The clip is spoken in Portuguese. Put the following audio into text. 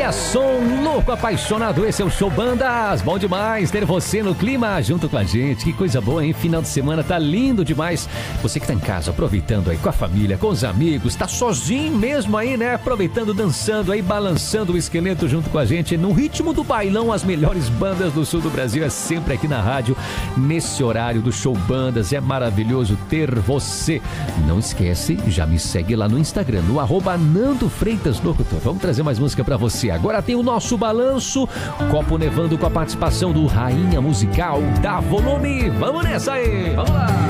Olha, som louco, apaixonado, esse é o Show Bandas. Bom demais ter você no clima junto com a gente. Que coisa boa, hein? Final de semana tá lindo demais. Você que tá em casa, aproveitando aí com a família, com os amigos, tá sozinho mesmo aí, né? Aproveitando, dançando aí, balançando o esqueleto junto com a gente. No ritmo do bailão, as melhores bandas do sul do Brasil é sempre aqui na rádio, nesse horário do Show Bandas. É maravilhoso ter você. Não esquece, já me segue lá no Instagram, no @NandoFreitasLocutor. Vamos trazer mais música pra você. Agora tem o nosso balanço, Copo Nevando com a participação do Rainha Musical. Dá volume, vamos nessa aí, vamos lá.